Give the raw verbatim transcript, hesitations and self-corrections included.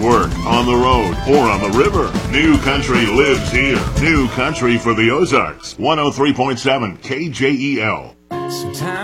work, on the road, or on the river. New Country lives here. New Country for the Ozarks. one oh three point seven K J E L. Sometimes